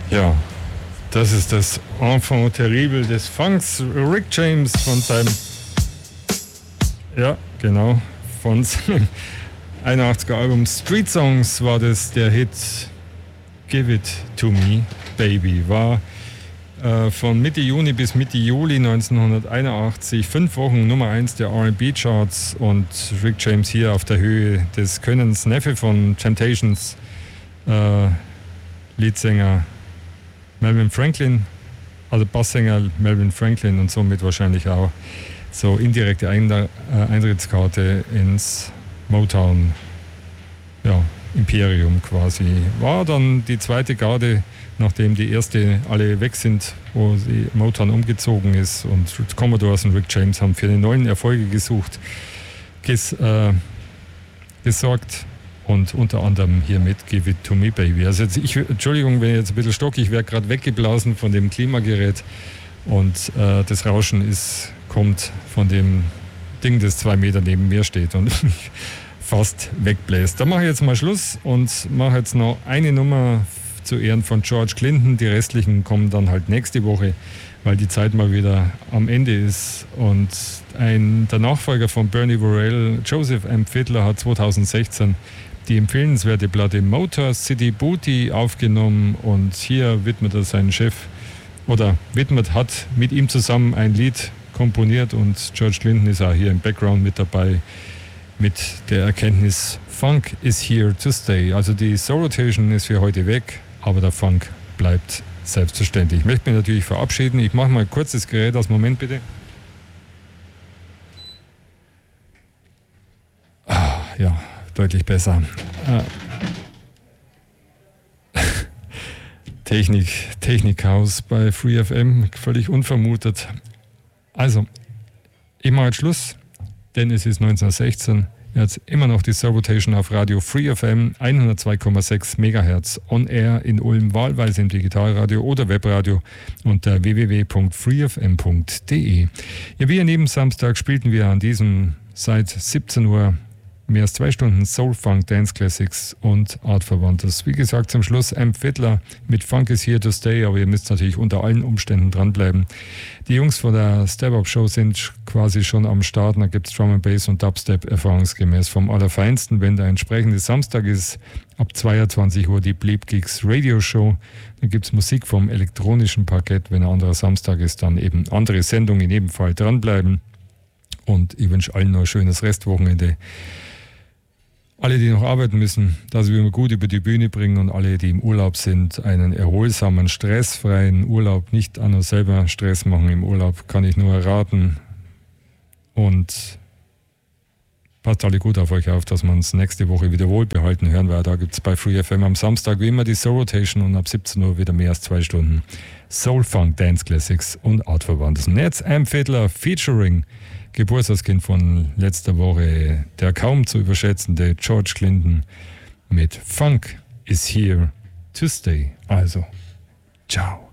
Ja, das ist das Enfant terrible des Funks. Rick James von seinem, ja, genau, von seinem 81er Album Street Songs war das der Hit Give It To Me, Baby. War von Mitte Juni bis Mitte Juli 1981 5 Wochen Nummer 1 der R&B-Charts und Rick James hier auf der Höhe des Könnens, Neffe von Temptations, Leadsänger Melvin Franklin, also Basssänger Melvin Franklin und somit wahrscheinlich auch so indirekte Eintrittskarte ins Motown, ja, Imperium quasi. War dann die zweite Garde, nachdem die erste alle weg sind, wo sie Motown umgezogen ist, und Commodores und Rick James haben für die neuen Erfolge gesorgt. Und unter anderem hier mit Give It To Me, Baby. Also jetzt Entschuldigung, wenn ich jetzt ein bisschen stocke, ich werde gerade weggeblasen von dem Klimagerät und das Rauschen kommt von dem Ding, das 2 Meter neben mir steht und mich fast wegbläst. Da mache ich jetzt mal Schluss und mache jetzt noch eine Nummer zu Ehren von George Clinton. Die restlichen kommen dann halt nächste Woche, weil die Zeit mal wieder am Ende ist. Und der Nachfolger von Bernie Worrell, Joseph M. Fiddler, hat 2016 die empfehlenswerte Platte Motor City Booty aufgenommen, und hier widmet er seinen Chef, hat mit ihm zusammen ein Lied komponiert, und George Clinton ist auch hier im Background mit dabei mit der Erkenntnis, Funk is here to stay. Also die Soul Rotation ist für heute weg, aber der Funk bleibt selbstverständlich. Ich möchte mich natürlich verabschieden. Ich mache mal kurz das Gerät aus. Moment bitte. Ja, deutlich besser. Technikhaus bei Free FM, völlig unvermutet. Also, ich mache jetzt Schluss, denn es ist 1916. Jetzt immer noch die Soul Rotation auf Radio Free FM 102,6 MHz on Air in Ulm, wahlweise im Digitalradio oder Webradio unter www.freefm.de. Ja, wie jeden Samstag spielten wir an diesem seit 17 Uhr mehr als 2 Stunden Soul, Funk, Dance Classics und Artverwandtes. Wie gesagt, zum Schluss M. Fiddler mit Funk is here to stay, aber ihr müsst natürlich unter allen Umständen dranbleiben. Die Jungs von der Step-Up-Show sind quasi schon am Start. Da gibt es Drum and Bass und Dubstep erfahrungsgemäß vom Allerfeinsten. Wenn der entsprechende Samstag ist, ab 22 Uhr die Bleep Geeks Radio Show. Dann gibt es Musik vom elektronischen Parkett. Wenn ein anderer Samstag ist, dann eben andere Sendungen. In jedem Fall dranbleiben. Und ich wünsche allen noch ein schönes Restwochenende. Alle, die noch arbeiten müssen, dass wir immer gut über die Bühne bringen, und alle, die im Urlaub sind, einen erholsamen, stressfreien Urlaub. Nicht an uns selber Stress machen im Urlaub, kann ich nur raten. Und passt alle gut auf euch auf, dass wir uns nächste Woche wieder wohlbehalten hören, weil da gibt es bei Free FM am Samstag wie immer die Soul Rotation und ab 17 Uhr wieder mehr als 2 Stunden Soul, Funk, Dance Classics und Artverwandtes. Und jetzt M. Fiddler featuring Geburtstagskind von letzter Woche, der kaum zu überschätzende George Clinton mit Funk is here to stay. Also, ciao.